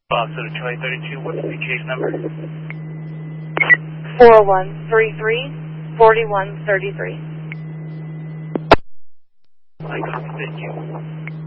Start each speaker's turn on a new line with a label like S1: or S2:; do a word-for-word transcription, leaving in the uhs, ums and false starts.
S1: Box at twenty thirty-two, what's the case number?
S2: four one three three, four one three three.
S1: I copy, thank you.